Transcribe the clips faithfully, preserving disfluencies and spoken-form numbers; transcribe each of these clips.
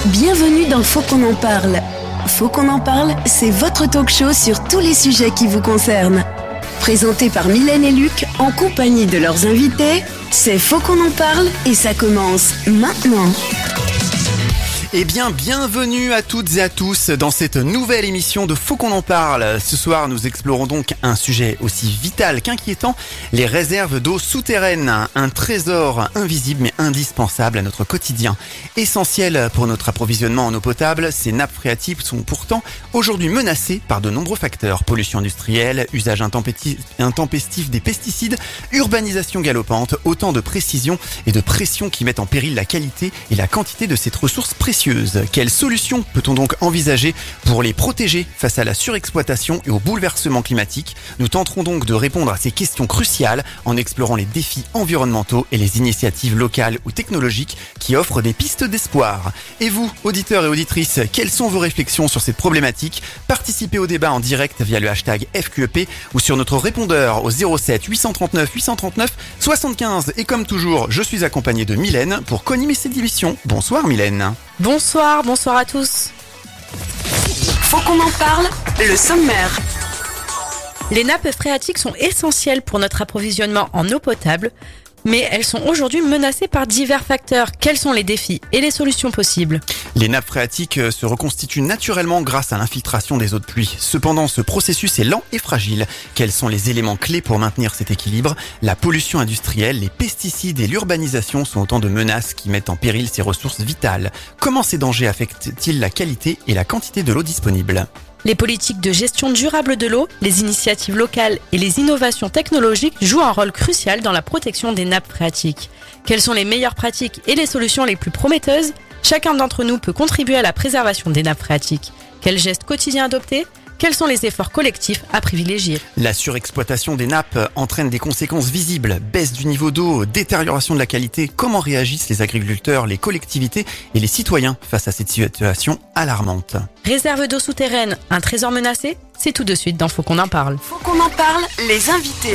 Bienvenue dans Faut qu'on en parle. Faut qu'on en parle, c'est votre talk show sur tous les sujets qui vous concernent. Présenté par Mylène et Luc en compagnie de leurs invités, c'est Faut qu'on en parle et ça commence maintenant. Eh bien, bienvenue à toutes et à tous dans cette nouvelle émission de Faut qu'on en parle. Ce soir, nous explorons donc un sujet aussi vital qu'inquiétant, les réserves d'eau souterraines. Un trésor invisible mais indispensable à notre quotidien. Essentiel pour notre approvisionnement en eau potable, ces nappes phréatiques sont pourtant aujourd'hui menacées par de nombreux facteurs. Pollution industrielle, usage intempestif des pesticides, urbanisation galopante, autant de précisions et de pressions qui mettent en péril la qualité et la quantité de cette ressource précieuse. Quelles solutions peut-on donc envisager pour les protéger face à la surexploitation et au bouleversement climatique ? Nous tenterons donc de répondre à ces questions cruciales en explorant les défis environnementaux et les initiatives locales ou technologiques qui offrent des pistes d'espoir. Et vous, auditeurs et auditrices, quelles sont vos réflexions sur cette problématique ? Participez au débat en direct via le hashtag F Q E P ou sur notre répondeur au zéro sept huit cent trente-neuf huit cent trente-neuf soixante-quinze. Et comme toujours, je suis accompagné de Mylène pour co-animer cette émission. Bonsoir Mylène. Bonsoir, bonsoir à tous. Faut qu'on en parle, le sommaire. Les nappes phréatiques sont essentielles pour notre approvisionnement en eau potable, mais elles sont aujourd'hui menacées par divers facteurs. Quels sont les défis et les solutions possibles ? Les nappes phréatiques se reconstituent naturellement grâce à l'infiltration des eaux de pluie. Cependant, ce processus est lent et fragile. Quels sont les éléments clés pour maintenir cet équilibre ? La pollution industrielle, les pesticides et l'urbanisation sont autant de menaces qui mettent en péril ces ressources vitales. Comment ces dangers affectent-ils la qualité et la quantité de l'eau disponible ? Les politiques de gestion durable de l'eau, les initiatives locales et les innovations technologiques jouent un rôle crucial dans la protection des nappes phréatiques. Quelles sont les meilleures pratiques et les solutions les plus prometteuses ? Chacun d'entre nous peut contribuer à la préservation des nappes phréatiques. Quels gestes quotidiens adopter ? Quels sont les efforts collectifs à privilégier ? La surexploitation des nappes entraîne des conséquences visibles. Baisse du niveau d'eau, détérioration de la qualité. Comment réagissent les agriculteurs, les collectivités et les citoyens face à cette situation alarmante ? Réserve d'eau souterraine, un trésor menacé ? C'est tout de suite dans Faut qu'on en parle. Faut qu'on en parle, les invités.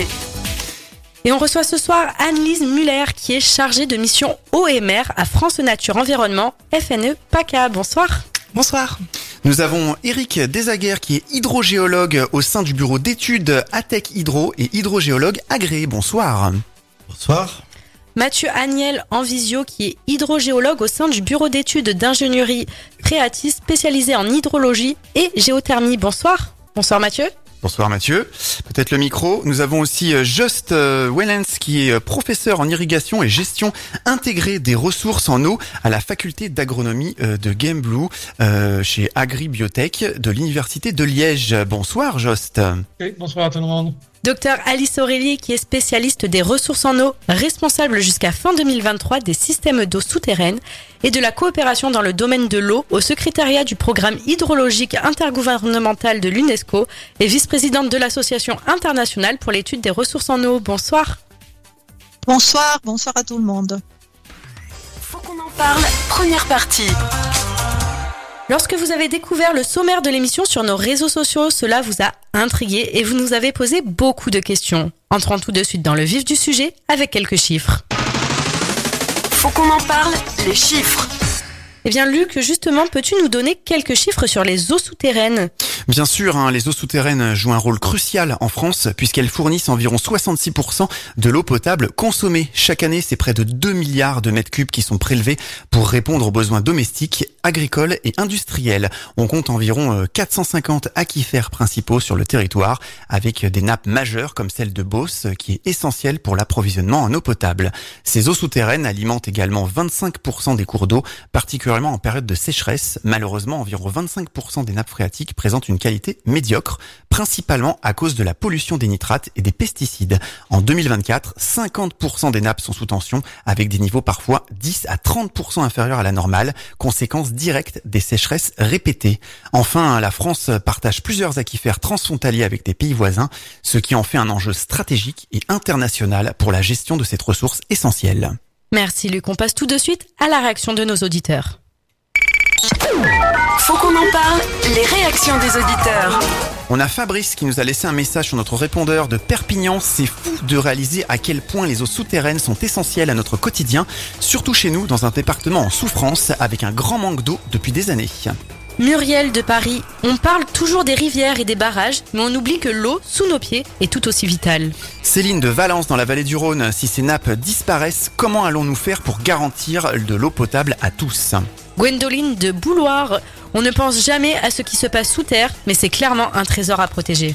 Et on reçoit ce soir Anne-Lise Muller qui est chargée de mission eau et mer à France Nature Environnement, F N E PACA. Bonsoir. Bonsoir. Nous avons Éric Desaguerre qui est hydrogéologue au sein du bureau d'études ATEC Hydro et hydrogéologue agréé. Bonsoir. Bonsoir. Mathieu Agnel en visio qui est hydrogéologue au sein du bureau d'études d'ingénierie Phréatis spécialisé en hydrologie et géothermie. Bonsoir. Bonsoir Mathieu. Bonsoir Mathieu. Peut-être le micro. Nous avons aussi Just Wellens qui est professeur en irrigation et gestion intégrée des ressources en eau à la faculté d'agronomie de Gembloux euh, chez Agribiotech de l'université de Liège. Bonsoir Just. Okay, bonsoir à tout le monde. Docteur Alice Aurélie qui est spécialiste des ressources en eau, responsable jusqu'à fin deux mille vingt-trois des systèmes d'eau souterraine et de la coopération dans le domaine de l'eau au secrétariat du programme hydrologique intergouvernemental de l'UNESCO et vice-présidente de l'association internationale pour l'étude des ressources en eau. Bonsoir. Bonsoir, bonsoir à tout le monde. Faut qu'on en parle, première partie. Lorsque vous avez découvert le sommaire de l'émission sur nos réseaux sociaux, cela vous a intrigué et vous nous avez posé beaucoup de questions. Entrons tout de suite dans le vif du sujet avec quelques chiffres. Faut qu'on en parle, les chiffres. Eh bien Luc, justement, peux-tu nous donner quelques chiffres sur les eaux souterraines ? Bien sûr, hein, les eaux souterraines jouent un rôle crucial en France puisqu'elles fournissent environ soixante-six pour cent de l'eau potable consommée. Chaque année, c'est près de deux milliards de mètres cubes qui sont prélevés pour répondre aux besoins domestiques, agricoles et industriels. On compte environ quatre cent cinquante aquifères principaux sur le territoire avec des nappes majeures comme celle de Beauce qui est essentielle pour l'approvisionnement en eau potable. Ces eaux souterraines alimentent également vingt-cinq pour cent des cours d'eau, particulièrement en période de sécheresse. Malheureusement, environ vingt-cinq pour cent des nappes phréatiques présentent une qualité médiocre, principalement à cause de la pollution des nitrates et des pesticides. En deux mille vingt-quatre, cinquante pour cent des nappes sont sous tension, avec des niveaux parfois dix à trente pour cent inférieurs à la normale, conséquence directe des sécheresses répétées. Enfin, la France partage plusieurs aquifères transfrontaliers avec des pays voisins, ce qui en fait un enjeu stratégique et international pour la gestion de cette ressource essentielle. Merci Luc, on passe tout de suite à la réaction de nos auditeurs. Faut qu'on en parle, les réactions des auditeurs. On a Fabrice qui nous a laissé un message sur notre répondeur de Perpignan. C'est fou de réaliser à quel point les eaux souterraines sont essentielles à notre quotidien, surtout chez nous dans un département en souffrance avec un grand manque d'eau depuis des années. Muriel de Paris, on parle toujours des rivières et des barrages, mais on oublie que l'eau sous nos pieds est tout aussi vitale. Céline de Valence dans la vallée du Rhône, si ces nappes disparaissent, comment allons-nous faire pour garantir de l'eau potable à tous ? Gwendoline de Bouloire, on ne pense jamais à ce qui se passe sous terre, mais c'est clairement un trésor à protéger.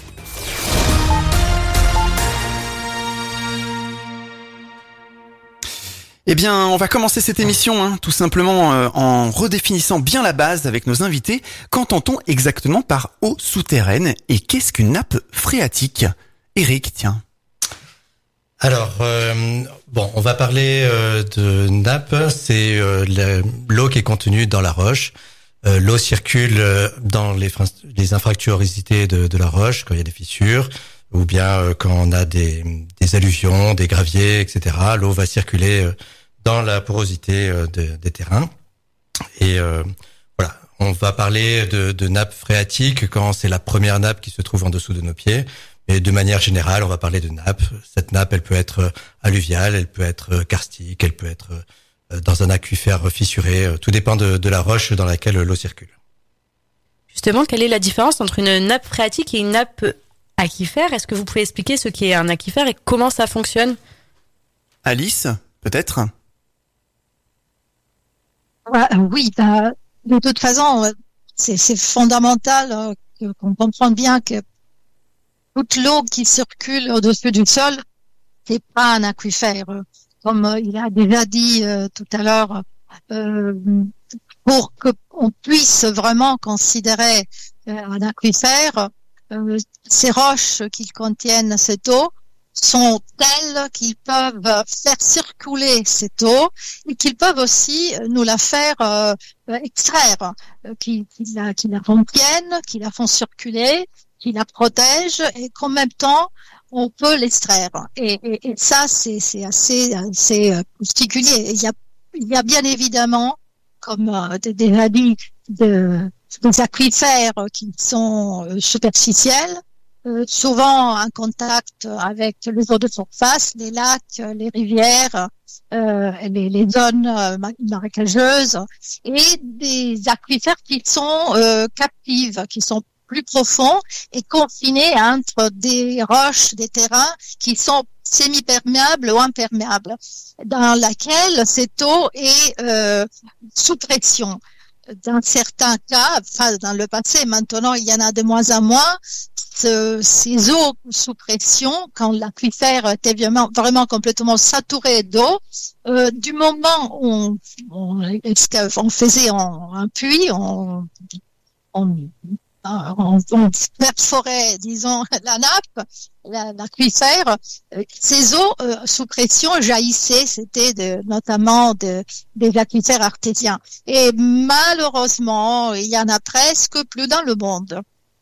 Eh bien, on va commencer cette émission, hein, tout simplement euh, en redéfinissant bien la base avec nos invités. Qu'entend-on exactement par eau souterraine et qu'est-ce qu'une nappe phréatique ? Eric, tiens. Alors, euh, bon, on va parler euh, de nappe. C'est euh, la, l'eau qui est contenue dans la roche. Euh, l'eau circule euh, dans les, les infractuosités de, de la roche quand il y a des fissures, ou bien euh, quand on a des, des alluvions, des graviers, et cetera. L'eau va circuler euh, dans la porosité euh, de, des terrains. Et euh, voilà, on va parler de, de nappe phréatique quand c'est la première nappe qui se trouve en dessous de nos pieds. Mais de manière générale, on va parler de nappe. Cette nappe, elle peut être alluviale, elle peut être karstique, elle peut être dans un aquifère fissuré. Tout dépend de, de la roche dans laquelle l'eau circule. Justement, quelle est la différence entre une nappe phréatique et une nappe aquifère ? Est-ce que vous pouvez expliquer ce qu'est un aquifère et comment ça fonctionne ? Alice, peut-être ? Ouais, oui, bah, de toute façon, c'est, c'est fondamental euh, que, qu'on comprenne bien que toute l'eau qui circule au-dessus du sol, c'est pas un aquifère. Comme euh, il a déjà dit euh, tout à l'heure, euh, pour qu'on puisse vraiment considérer euh, un aquifère, euh, ces roches qui contiennent cette eau sont telles qu'ils peuvent faire circuler cette eau et qu'ils peuvent aussi nous la faire euh, extraire, euh, qui, qui, la, qui la contiennent, qui la font circuler, qui la protègent et qu'en même temps on peut l'extraire. Et, et, et ça c'est, c'est assez, assez particulier. Il y a, il y a bien évidemment, comme euh, déjà dit, de, des aquifères qui sont euh, superficiels. Euh, souvent en contact avec les eaux de surface, les lacs, les rivières, euh, les, les zones euh, marécageuses, et des aquifères qui sont euh, captives, qui sont plus profonds et confinés entre des roches, des terrains qui sont semi-perméables ou imperméables, dans laquelle cette eau est euh, sous pression. Dans certains cas, enfin dans le passé, maintenant il y en a de moins en moins, ce, ces eaux sous pression, quand l'aquifère était vraiment, vraiment complètement saturé d'eau, euh, du moment où on, on, on faisait en, un puits, on, on, on, on perforait, disons, la nappe, la, l'aquifère, ces eaux euh, sous pression jaillissaient, c'était de, notamment de, des aquifères artésiens. Et malheureusement, il y en a presque plus dans le monde.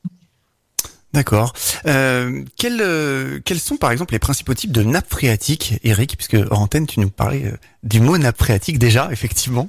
D'accord. Euh, quels, euh, quels sont par exemple les principaux types de nappes phréatiques, Eric, puisque hors antenne tu nous parlais euh, du mot nappe phréatique déjà, effectivement.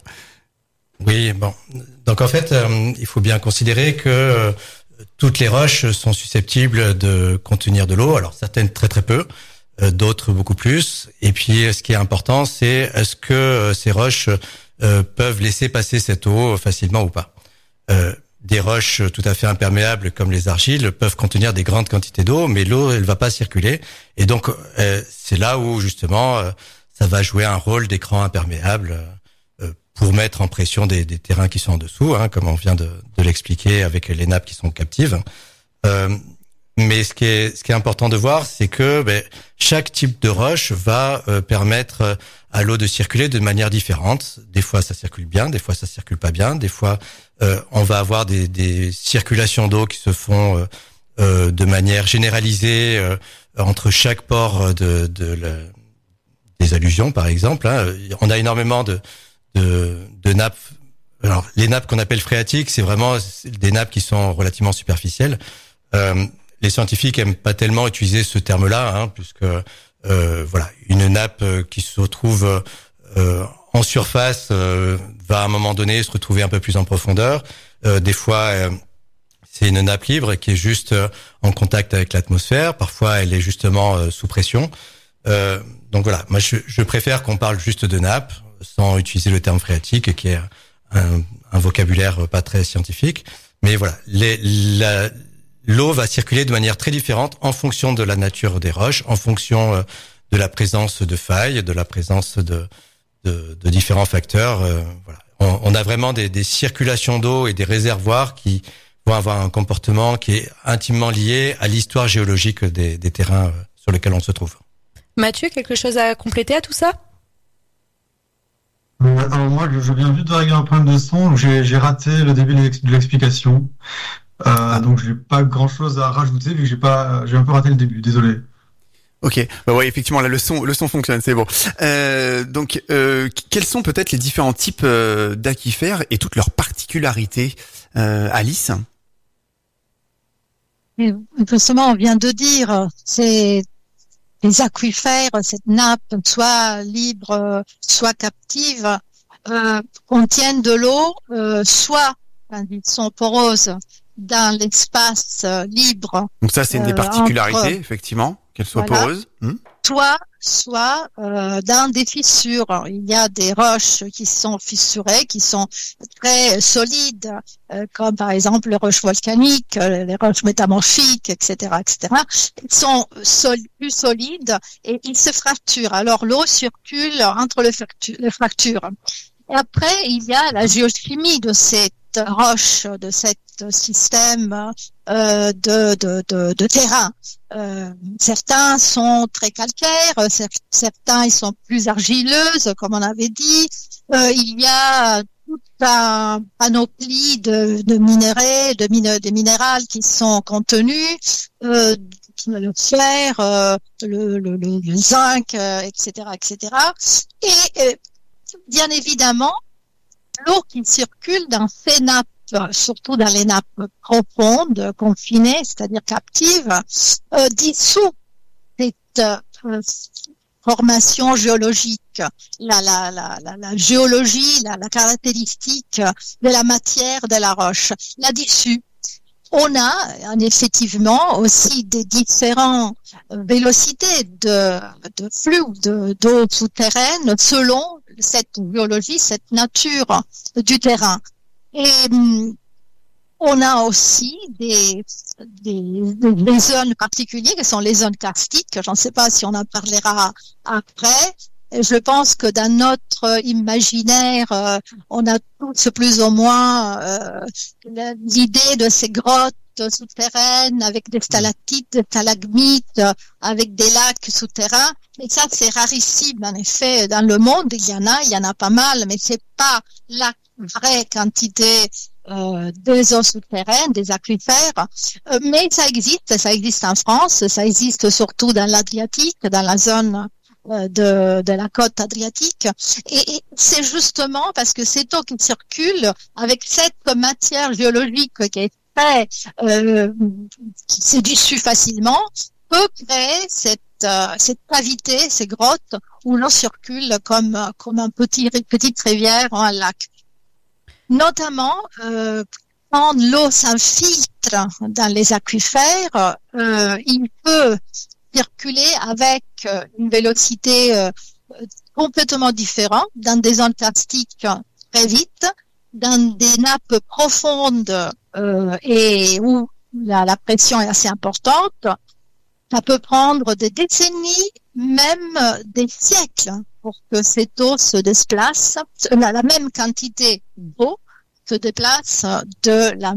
Oui, bon. Donc en fait, euh, il faut bien considérer que euh, toutes les roches sont susceptibles de contenir de l'eau. Alors certaines très très peu, euh, d'autres beaucoup plus. Et puis ce qui est important, c'est est-ce que euh, ces roches euh, peuvent laisser passer cette eau facilement ou pas. Euh, Des roches tout à fait imperméables comme les argiles peuvent contenir des grandes quantités d'eau, mais l'eau elle va pas circuler. Et donc euh, c'est là où justement euh, ça va jouer un rôle d'écran imperméable euh, pour mettre en pression des, des terrains qui sont en dessous, hein, comme on vient de, de l'expliquer avec les nappes qui sont captives. Euh, mais ce qui est ce qui est important de voir, c'est que ben, chaque type de roche va euh, permettre à l'eau de circuler de manière différente. Des fois ça circule bien, des fois ça circule pas bien, des fois Euh, on va avoir des, des circulations d'eau qui se font euh, euh, de manière généralisée euh, entre chaque pore de, de la, des alluvions, par exemple. Hein. On a énormément de, de, de nappes. Alors, les nappes qu'on appelle phréatiques, c'est vraiment des nappes qui sont relativement superficielles. Euh, les scientifiques aiment pas tellement utiliser ce terme-là, hein, puisque euh, voilà, une nappe qui se trouve euh, en surface euh, va à un moment donné se retrouver un peu plus en profondeur. Euh, des fois, euh, c'est une nappe libre qui est juste euh, en contact avec l'atmosphère. Parfois, elle est justement euh, sous pression. Euh, donc voilà, moi je, je préfère qu'on parle juste de nappe sans utiliser le terme phréatique, qui est un, un vocabulaire pas très scientifique. Mais voilà, les, la, l'eau va circuler de manière très différente en fonction de la nature des roches, en fonction euh, de la présence de failles, de la présence de, de, de différents facteurs. Euh, voilà, on, on a vraiment des, des circulations d'eau et des réservoirs qui vont avoir un comportement qui est intimement lié à l'histoire géologique des, des terrains euh, sur lesquels on se trouve. Mathieu, quelque chose à compléter à tout ça? Euh, alors moi, je, je viens juste de régler un problème de son, donc j'ai, j'ai raté le début de, l'ex- de l'explication. Euh, ah. Donc j'ai pas grand-chose à rajouter vu que j'ai pas, j'ai un peu raté le début. Désolé. Ok, bah ouais, effectivement, là le son, le son fonctionne, c'est bon. Euh, donc, euh, quels sont peut-être les différents types euh, d'aquifères et toutes leurs particularités, euh, Alice? Et justement, on vient de dire, c'est les aquifères, cette nappe, soit libre, soit captive, euh, contiennent de l'eau, euh, soit quand ils sont poreuses dans l'espace euh, libre. Donc ça, c'est une des particularités, entre, effectivement, qu'elles soient voilà, poreuses. Hmm. Soit, soit euh, dans des fissures. Il y a des roches qui sont fissurées, qui sont très solides, euh, comme par exemple les roches volcaniques, euh, les roches métamorphiques, et cetera, et cetera. Ils sont sol- plus solides et ils se fracturent. Alors l'eau circule entre les, fractu- les fractures. Et après, il y a la géochimie de cette roche, de cet système euh, de, de, de, de terrain. Euh, certains sont très calcaires, certains ils sont plus argileuses, comme on avait dit. Euh, il y a toute un panoplie de, de minéraux, de, min- de minérales qui sont contenus, euh, le fer, euh, le, le, le, le zinc, euh, et cetera, et cetera. Et euh, bien évidemment, l'eau qui circule dans ces nappes, surtout dans les nappes profondes, confinées, c'est-à-dire captives, euh, dissout cette euh, formation géologique, la, la, la, la, la géologie, la, la caractéristique de la matière de la roche, la dissout. On a effectivement aussi des différentes vélocités de, de flux de, d'eau souterraine selon cette biologie, cette nature du terrain. Et on a aussi des, des, des zones particulières qui sont les zones karstiques. Je ne sais pas si on en parlera après. Et je pense que dans notre imaginaire, euh, on a tous plus ou moins euh, l'idée de ces grottes souterraines avec des stalactites, des stalagmites, avec des lacs souterrains. Mais ça, c'est rarissime. En effet, dans le monde, il y en a, il y en a pas mal, mais c'est pas la vraie quantité euh, des eaux souterraines, des aquifères. Euh, mais ça existe, ça existe en France, ça existe surtout dans l'Adriatique, dans la zone de, de la côte adriatique. Et, et c'est justement parce que cette eau qui circule avec cette matière géologique qui est très, euh, qui se dissout facilement, peut créer cette, euh, cette cavité, ces grottes où l'eau circule comme, comme un petit, petite rivière ou un lac. Notamment, euh, quand l'eau s'infiltre dans les aquifères, euh, il peut circuler avec une vélocité euh, complètement différente, dans des zones karstiques très vite, dans des nappes profondes euh, et où la, la pression est assez importante. Ça peut prendre des décennies, même des siècles, pour que cette eau se déplace. La, la même quantité d'eau se déplace de la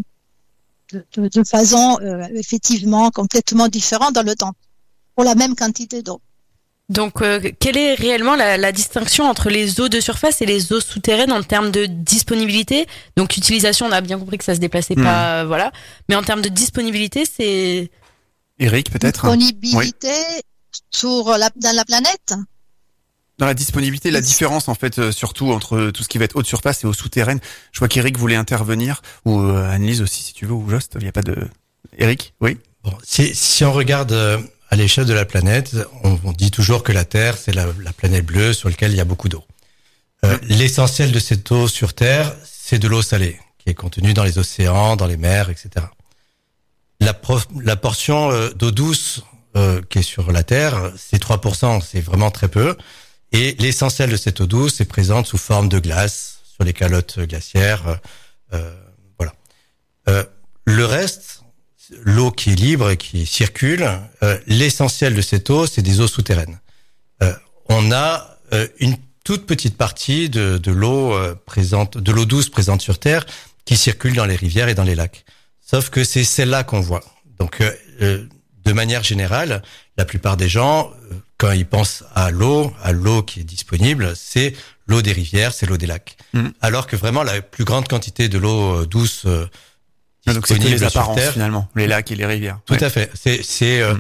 de, de, de façon euh, effectivement complètement différente dans le temps, pour la même quantité d'eau. Donc, euh, quelle est réellement la, la distinction entre les eaux de surface et les eaux souterraines en termes de disponibilité? Donc, utilisation, on a bien compris que ça se déplaçait mmh. pas, euh, voilà. Mais en termes de disponibilité, c'est... Eric, peut-être? Disponibilité oui. sur la, dans la planète? Dans la disponibilité, la différence, en fait, euh, surtout entre tout ce qui va être eau de surface et eau souterraine. Je vois qu'Eric voulait intervenir, ou euh, Annelise aussi, si tu veux, ou Jost, il n'y a pas de... Eric, oui? Bon, si, si on regarde... Euh... à l'échelle de la planète, on, on dit toujours que la Terre, c'est la, la planète bleue sur laquelle il y a beaucoup d'eau. Euh, l'essentiel de cette eau sur Terre, c'est de l'eau salée, qui est contenue dans les océans, dans les mers, et cetera. La, prof, la portion euh, d'eau douce euh, qui est sur la Terre, c'est trois pour cent, c'est vraiment très peu. Et l'essentiel de cette eau douce est présente sous forme de glace sur les calottes glaciaires. Euh, voilà. Euh, le reste, l'eau qui est libre et qui circule, euh, l'essentiel de cette eau, c'est des eaux souterraines. Euh, on a euh, une toute petite partie de, de l'eau euh, présente, de l'eau douce présente sur Terre qui circule dans les rivières et dans les lacs. Sauf que c'est celle-là qu'on voit. Donc, euh, euh, de manière générale, la plupart des gens, euh, quand ils pensent à l'eau, à l'eau qui est disponible, c'est l'eau des rivières, c'est l'eau des lacs. Mmh. Alors que vraiment, la plus grande quantité de l'eau euh, douce euh, ah, donc c'est que les apparences Terre, finalement, les lacs et les rivières. Tout ouais. à fait. C'est c'est euh, mmh.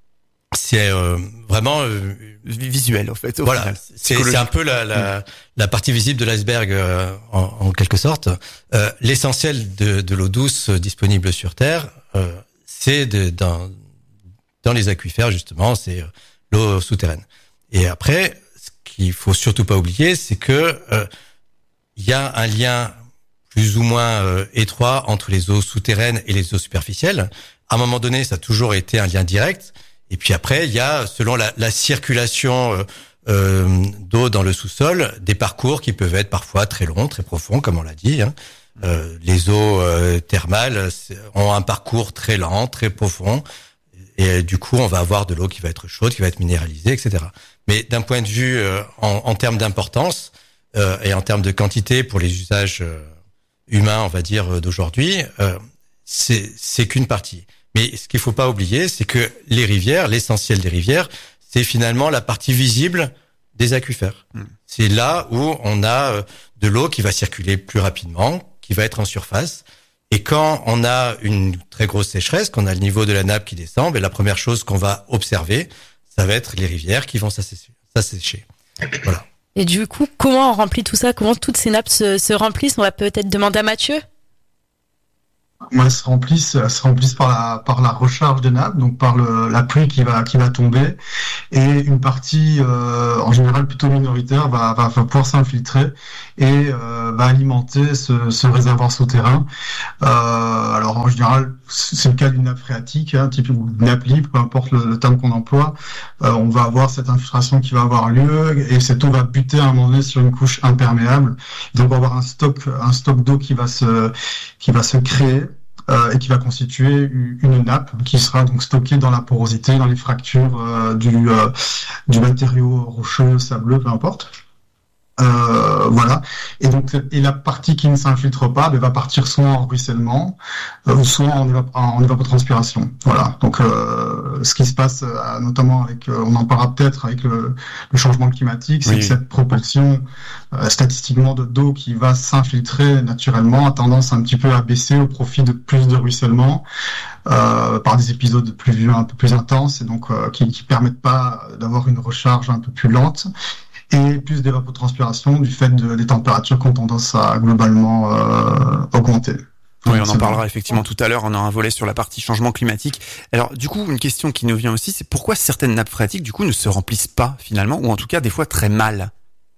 c'est euh, vraiment euh, visuel en fait. Voilà, final. c'est c'est un peu la la, mmh. la partie visible de l'iceberg euh, en, en quelque sorte. Euh, l'essentiel de de l'eau douce disponible sur Terre, euh, c'est de, dans dans les aquifères justement, c'est l'eau souterraine. Et après, ce qu'il faut surtout pas oublier, c'est que euh, il y a un lien plus ou moins euh, étroit entre les eaux souterraines et les eaux superficielles. À un moment donné, ça a toujours été un lien direct. Et puis après, il y a, selon la, la circulation euh, euh, d'eau dans le sous-sol, des parcours qui peuvent être parfois très longs, très profonds, comme on l'a dit. Hein. Euh, les eaux euh, thermales ont un parcours très lent, très profond. Et du coup, on va avoir de l'eau qui va être chaude, qui va être minéralisée, et cetera. Mais d'un point de vue euh, en, en termes d'importance euh, et en termes de quantité pour les usages euh, humains, on va dire, d'aujourd'hui, euh, c'est, c'est qu'une partie. Mais ce qu'il faut pas oublier, c'est que les rivières, l'essentiel des rivières, c'est finalement la partie visible des aquifères. Mmh. C'est là où on a de l'eau qui va circuler plus rapidement, qui va être en surface. Et quand on a une très grosse sécheresse, qu'on a le niveau de la nappe qui descend, ben la première chose qu'on va observer, ça va être les rivières qui vont s'assécher. s'assécher. Voilà. Et du coup, comment on remplit tout ça? Comment toutes ces nappes se, se remplissent? On va peut-être demander à Mathieu. Moi, elles se remplissent, elles se remplissent par la par la recharge des nappes, donc par le, la pluie qui va qui va tomber, et une partie euh, en général plutôt minoritaire va va, va pouvoir s'infiltrer et euh, va alimenter ce, ce réservoir souterrain. Euh, alors en général, c'est le cas d'une nappe phréatique, hein, type nappe libre, peu importe le, le terme qu'on emploie. Euh, on va avoir cette infiltration qui va avoir lieu et cette eau va buter à un moment donné sur une couche imperméable. Donc on va avoir un stock un stock d'eau qui va se qui va se créer. Euh, et qui va constituer une nappe qui sera donc stockée dans la porosité, dans les fractures euh, du, euh, du matériau rocheux, sableux, peu importe. Euh, voilà. Et donc, et la partie qui ne s'infiltre pas, ben, va partir soit en ruissellement, euh, ou soit en, évap- en évapotranspiration. Voilà. Donc, euh, ce qui se passe, euh, notamment avec, euh, on en parlera peut-être avec le, le changement climatique, c'est oui. que cette proportion euh, statistiquement de d'eau qui va s'infiltrer naturellement a tendance un petit peu à baisser au profit de plus de ruissellement euh, par des épisodes pluvieux un peu plus intenses et donc euh, qui, qui permettent pas d'avoir une recharge un peu plus lente. Et plus d'évapotranspiration du fait de, des températures qui ont tendance à globalement euh, augmenter. Oui, on en parlera effectivement tout à l'heure, on aura un volet sur la partie changement climatique. Alors du coup, une question qui nous vient aussi, c'est pourquoi certaines nappes phréatiques du coup ne se remplissent pas finalement, ou en tout cas des fois très mal.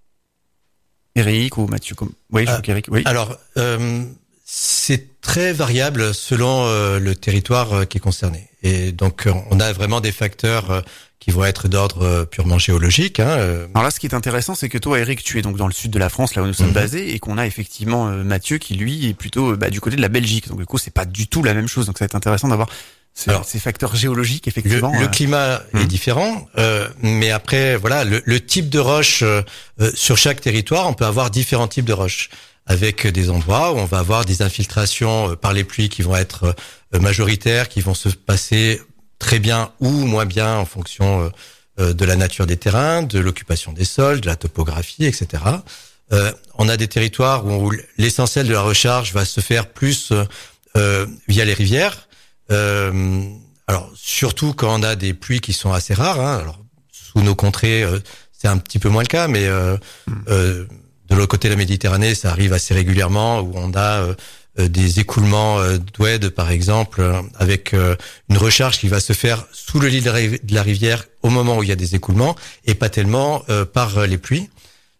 Eric ou Mathieu comme... Oui, je euh, crois qu'Eric, oui. Alors, euh, c'est très variable selon euh, le territoire euh, qui est concerné. Et donc, on a vraiment des facteurs... Euh, qui vont être d'ordre euh, purement géologique. Hein, euh. Alors là, ce qui est intéressant, c'est que toi, Eric, tu es donc dans le sud de la France, là où nous sommes mmh. basés, et qu'on a effectivement euh, Mathieu qui, lui, est plutôt bah, du côté de la Belgique. Donc du coup, c'est pas du tout la même chose. Donc ça va être intéressant d'avoir ces, Alors, ces facteurs géologiques, effectivement. Le, le euh... climat mmh. est différent, euh, mais après, voilà, le, le type de roche, euh, sur chaque territoire, on peut avoir différents types de roches, avec des endroits où on va avoir des infiltrations par les pluies qui vont être euh, majoritaires, qui vont se passer très bien ou moins bien en fonction euh, de la nature des terrains, de l'occupation des sols, de la topographie, et cetera. Euh, on a des territoires où l'essentiel de la recharge va se faire plus euh, via les rivières. Euh, alors surtout quand on a des pluies qui sont assez rares. Hein. Alors sous nos contrées, euh, c'est un petit peu moins le cas, mais euh, mmh. euh, de l'autre côté de la Méditerranée, ça arrive assez régulièrement où on a euh, des écoulements d'oued, par exemple, avec une recharge qui va se faire sous le lit de la rivière au moment où il y a des écoulements et pas tellement par les pluies.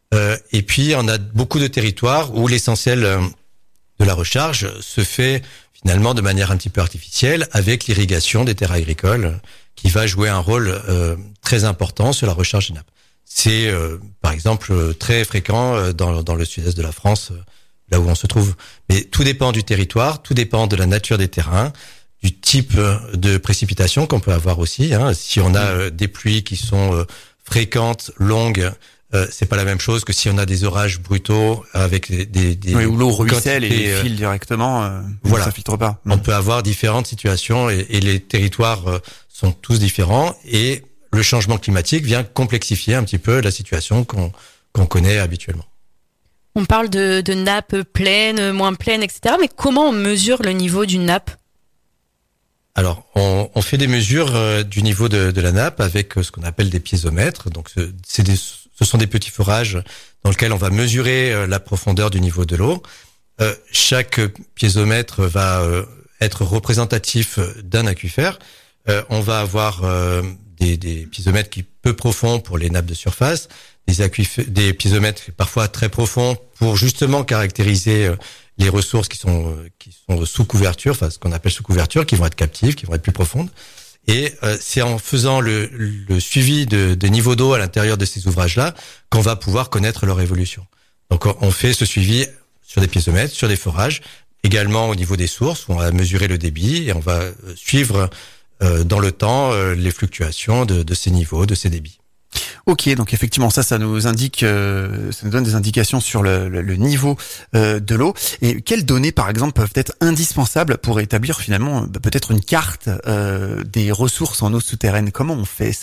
Euh, et puis, on a beaucoup de territoires où l'essentiel de la recharge se fait finalement de manière un petit peu artificielle avec l'irrigation des terres agricoles qui va jouer un rôle euh, très important sur la recharge des nappes. C'est euh, par exemple très fréquent dans, dans le sud-est de la France, là où on se trouve. Mais tout dépend du territoire, tout dépend de la nature des terrains, du type de précipitation qu'on peut avoir aussi. Hein. Si on a euh, des pluies qui sont euh, fréquentes, longues, euh, c'est pas la même chose que si on a des orages brutaux avec des, des, des oui, où l'eau ruisselle et euh, file directement, euh, voilà, ça filtre pas. On peut avoir différentes situations et, et les territoires euh, sont tous différents et le changement climatique vient complexifier un petit peu la situation qu'on qu'on connaît habituellement. On parle de, de nappes pleines, moins pleines, et cetera. Mais comment on mesure le niveau d'une nappe ? Alors, on, on fait des mesures euh, du niveau de, de la nappe avec euh, ce qu'on appelle des piézomètres. Donc, ce, c'est des, ce sont des petits forages dans lesquels on va mesurer euh, la profondeur du niveau de l'eau. Euh, chaque piézomètre va euh, être représentatif d'un aquifère. Euh, on va avoir euh, des, des piézomètres qui peu profonds pour les nappes de surface, des aquifères, des piézomètres parfois très profonds pour justement caractériser euh, les ressources qui sont qui sont sous couverture, enfin ce qu'on appelle sous couverture, qui vont être captives, qui vont être plus profondes. Et euh, c'est en faisant le, le suivi de, de niveau d'eau à l'intérieur de ces ouvrages-là qu'on va pouvoir connaître leur évolution. Donc on fait ce suivi sur des piézomètres, sur des forages, également au niveau des sources où on va mesurer le débit et on va suivre euh, dans le temps euh, les fluctuations de, de ces niveaux, de ces débits. Ok, donc effectivement ça, ça nous indique, euh, ça nous donne des indications sur le, le, le niveau euh, de l'eau. Et quelles données, par exemple, peuvent être indispensables pour établir finalement bah, peut-être une carte euh, des ressources en eau souterraine ? Comment on fait ça ?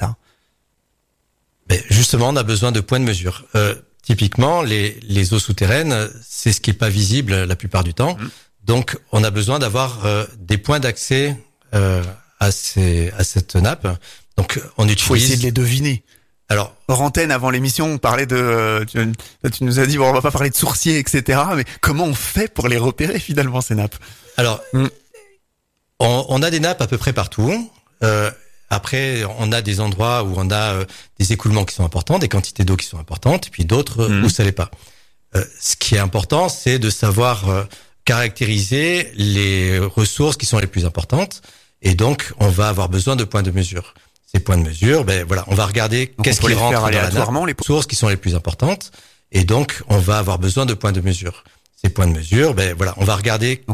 Ben justement, on a besoin de points de mesure. Euh, typiquement, les, les eaux souterraines, c'est ce qui est pas visible la plupart du temps. Mmh. Donc, on a besoin d'avoir euh, des points d'accès euh, à ces, à cette nappe. Donc, on utilise. Faut essayer de les deviner. Alors, hors antenne, avant l'émission, on parlait de, tu, tu nous as dit, bon, on va pas parler de sourciers, et cetera. Mais comment on fait pour les repérer finalement ces nappes ? Alors, mm. on, on a des nappes à peu près partout. Euh, après, on a des endroits où on a euh, des écoulements qui sont importants, des quantités d'eau qui sont importantes, et puis d'autres mm. où ça l'est pas. Euh, ce qui est important, c'est de savoir euh, caractériser les ressources qui sont les plus importantes, et donc on va avoir besoin de points de mesure. Ces points de mesure, ben voilà, on va regarder donc qu'est-ce qui rentre dans la nappe, les sources qui sont les plus importantes, et donc on va avoir besoin de points de mesure. Ces points de mesure, ben voilà, on va regarder donc